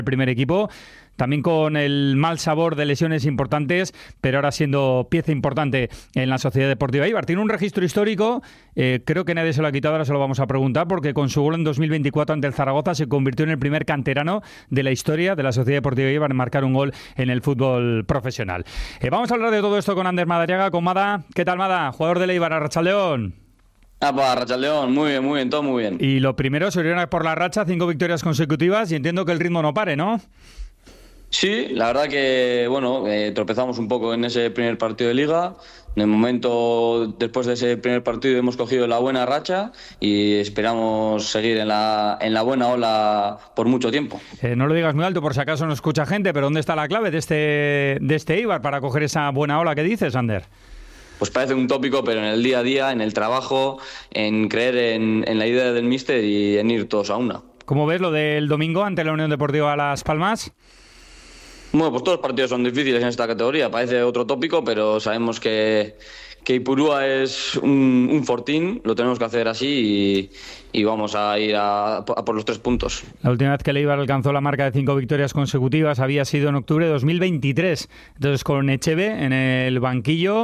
el primer equipo, también con el mal sabor de lesiones importantes, pero ahora siendo pieza importante en la Sociedad Deportiva Eibar. Tiene un registro histórico, creo que nadie se lo ha quitado, ahora se lo vamos a preguntar, porque con su gol en 2024 ante el Zaragoza se convirtió en el primer canterano de la historia de la Sociedad Deportiva Eibar en marcar un gol en el fútbol profesional. Vamos a hablar de todo esto con Ander Madariaga, con Mada. ¿Qué tal, Mada? Jugador del Eibar, Arratsaldeon. Arratsaldeon, muy bien, todo muy bien. Y lo primero, se irían por la racha, 5 victorias consecutivas y entiendo que el ritmo no pare, ¿no? Sí, la verdad que, tropezamos un poco en ese primer partido de Liga. En el momento, después de ese primer partido, hemos cogido la buena racha y esperamos seguir en la buena ola por mucho tiempo. No lo digas muy alto por si acaso no escucha gente, pero ¿dónde está la clave de este Eibar para coger esa buena ola que dices, Ander? Pues parece un tópico, pero en el día a día, en el trabajo, en creer en la idea del míster y en ir todos a una. ¿Cómo ves lo del domingo ante la Unión Deportiva Las Palmas? Bueno, pues todos los partidos son difíciles en esta categoría. Parece otro tópico, pero sabemos que Ipurúa es un fortín, lo tenemos que hacer así y vamos a ir a por los 3 puntos. La última vez que el Eibar alcanzó la marca de 5 victorias consecutivas había sido en octubre de 2023. Entonces, con Echeve en el banquillo,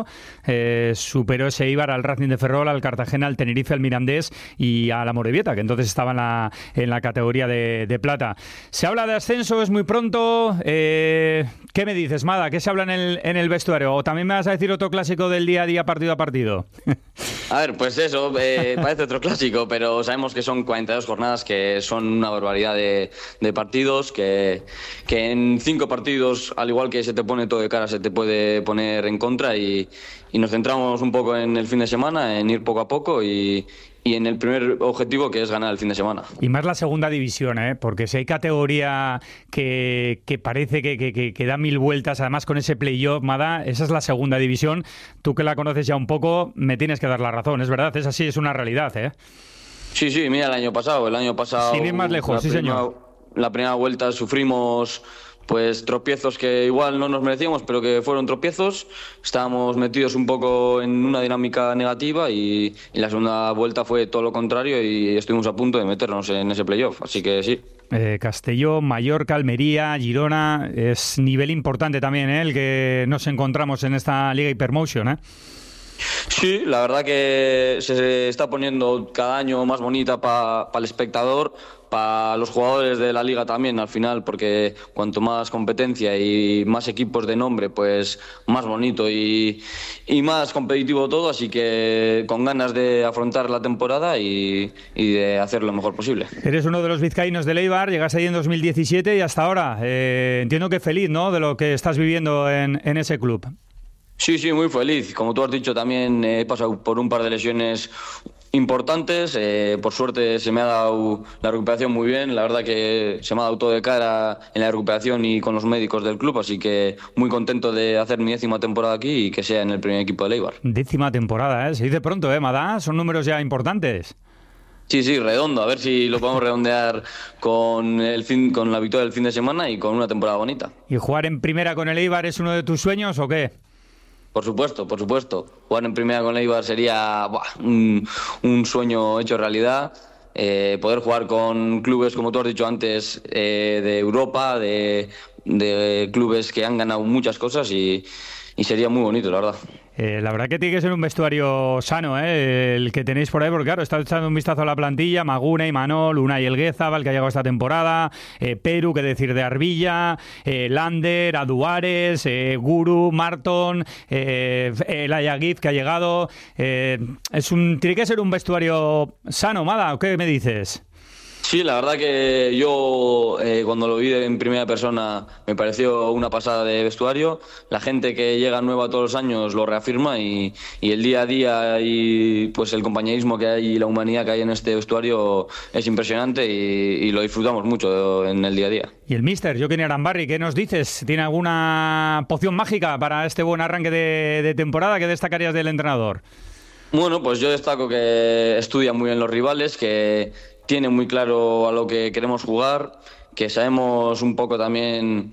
superó ese Eibar al Racing de Ferrol, al Cartagena, al Tenerife, al Mirandés y a la Morevieta, que entonces estaba en la categoría de plata. Se habla de ascenso, es muy pronto. ¿Qué me dices, Mada? ¿Qué se habla en el vestuario? ¿O también me vas a decir otro clásico del día a día, partido a partido? A ver, pues eso, parece otro clásico, pero sabemos que son 42 jornadas, que son una barbaridad de partidos, que en 5 partidos, al igual que se te pone todo de cara, se te puede poner en contra y nos centramos un poco en el fin de semana, en ir poco a poco y en el primer objetivo, que es ganar el fin de semana. Y más la segunda división, porque si hay categoría que parece que da 1000 vueltas, además con ese playoff, Mada, esa es la segunda división. Tú que la conoces ya un poco, me tienes que dar la razón, es verdad, es así, es una realidad, ¿eh? Sí, mira, el año pasado... Sin ir más lejos, sí, señor. La primera vuelta sufrimos pues tropiezos que igual no nos merecíamos, pero que fueron tropiezos. Estábamos metidos un poco en una dinámica negativa y la segunda vuelta fue todo lo contrario y estuvimos a punto de meternos en ese playoff, así que sí. Castelló, Mallorca, Almería, Girona, es nivel importante también, el que nos encontramos en esta Liga Hypermotion, ¿eh? Sí, la verdad que se está poniendo cada año más bonita para el espectador, para los jugadores de la liga también al final, porque cuanto más competencia y más equipos de nombre, pues más bonito y más competitivo todo, así que con ganas de afrontar la temporada y de hacer lo mejor posible. Eres uno de los vizcaínos del Eibar, llegaste ahí en 2017 y hasta ahora entiendo que feliz, ¿no?, de lo que estás viviendo en ese club. Sí, muy feliz. Como tú has dicho, también he pasado por un par de lesiones importantes. Por suerte se me ha dado la recuperación muy bien. La verdad que se me ha dado todo de cara en la recuperación y con los médicos del club, así que muy contento de hacer mi 10ª temporada aquí y que sea en el primer equipo del Eibar. 10ª temporada, se dice pronto, Mada, son números ya importantes. Sí, redondo. A ver si lo podemos redondear con la victoria del fin de semana y con una temporada bonita. ¿Y jugar en primera con el Eibar es uno de tus sueños o qué? Por supuesto. Jugar en primera con el Eibar sería un sueño hecho realidad. Poder jugar con clubes, como tú has dicho antes, de Europa, de clubes que han ganado muchas cosas y sería muy bonito, la verdad. La verdad que tiene que ser un vestuario sano, el que tenéis por ahí, porque claro, está echando un vistazo a la plantilla, Maguna, Imanol, Unai Elguézabal, que ha llegado esta temporada, Peru, que decir de Arbilla, Lander, Aduares, Guru, Marton, el Ayagif, que ha llegado. Tiene que ser un vestuario sano, Mada, ¿o qué me dices? Sí, la verdad que yo cuando lo vi en primera persona me pareció una pasada de vestuario. La gente que llega nueva todos los años lo reafirma y el día a día y pues el compañerismo que hay y la humanidad que hay en este vestuario es impresionante y lo disfrutamos mucho en el día a día. Y el míster, Joaquín Arambarri, ¿qué nos dices? ¿Tiene alguna poción mágica para este buen arranque de temporada que destacarías del entrenador? Bueno, pues yo destaco que estudia muy bien los rivales, que tiene muy claro a lo que queremos jugar, que sabemos un poco también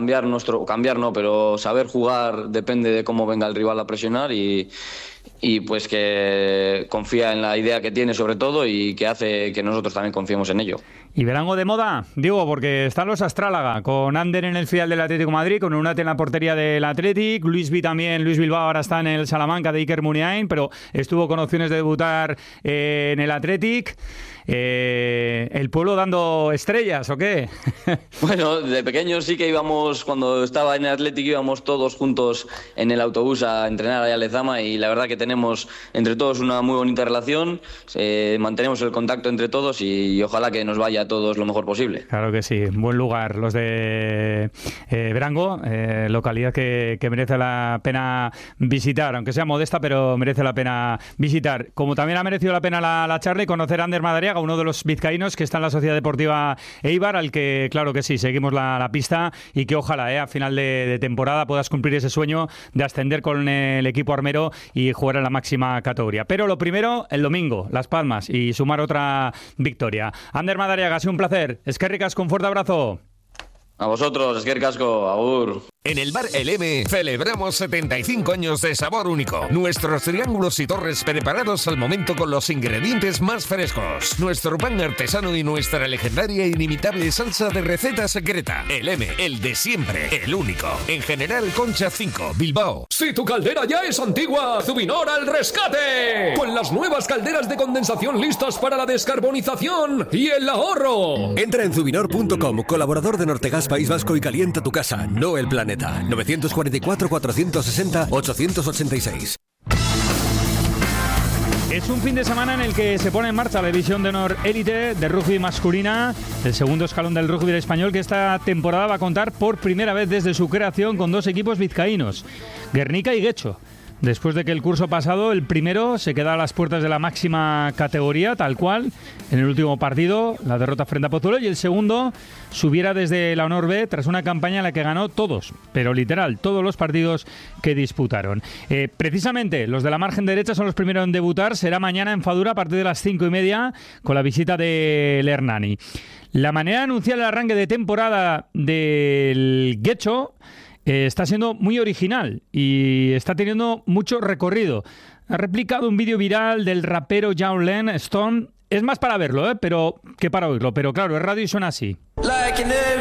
pero saber jugar depende de cómo venga el rival a presionar y pues que confía en la idea que tiene sobre todo y que hace que nosotros también confiemos en ello. Y Berango de moda, digo, porque están los Astrálaga, con Ander en el filial del Atlético de Madrid, con Unate en la portería del Athletic, Luis Bilbao ahora está en el Salamanca de Iker Muniain, pero estuvo con opciones de debutar en el Athletic. ¿El pueblo dando estrellas o qué? Bueno, de pequeños sí que íbamos, cuando estaba en el Athletic íbamos todos juntos en el autobús a entrenar allá a Lezama, y la verdad que tenemos entre todos una muy bonita relación, mantenemos el contacto entre todos y ojalá que nos vaya a todos lo mejor posible. Claro que sí, buen lugar los de Berango, localidad que merece la pena visitar, aunque sea modesta, pero merece la pena visitar. Como también ha merecido la pena la charla y conocer a Ander Madariaga, uno de los vizcaínos que está en la Sociedad Deportiva Eibar, al que, claro que sí, seguimos la pista, y que ojalá a final de temporada puedas cumplir ese sueño de ascender con el equipo armero y jugar en la máxima categoría. Pero lo primero, el domingo, Las Palmas, y sumar otra victoria. Ander Madariaga, ha sido un placer. Eskerrik asko, un fuerte abrazo. A vosotros, eskerrik asko, agur. En el Bar El M celebramos 75 años de sabor único. Nuestros triángulos y torres preparados al momento con los ingredientes más frescos. Nuestro pan artesano y nuestra legendaria e inimitable salsa de receta secreta. El M, el de siempre, el único. En General Concha 5, Bilbao. Si tu caldera ya es antigua, Zubinor al rescate. Con las nuevas calderas de condensación listas para la descarbonización y el ahorro. Entra en Zubinor.com, colaborador de Nortegas País Vasco, y calienta tu casa, no el planeta. 944-460-886. Es un fin de semana en el que se pone en marcha la División de Honor Élite de rugby masculina, el segundo escalón del rugby español, que esta temporada va a contar por primera vez desde su creación con dos equipos vizcaínos, Guernica y Guecho. Después de que el curso pasado, el primero se queda a las puertas de la máxima categoría, tal cual, en el último partido, la derrota frente a Pozuelo, y el segundo subiera desde la Honor B tras una campaña en la que ganó todos, pero literal, todos los partidos que disputaron. Precisamente, los de la margen derecha son los primeros en debutar. Será mañana en Fadura a partir de las 5:30 con la visita del Hernani. La manera de anunciar el arranque de temporada del Guecho está siendo muy original y está teniendo mucho recorrido. Ha replicado un vídeo viral del rapero Jaulen Stone. Es más para verlo, pero que para oírlo. Pero claro, es radio y suena así.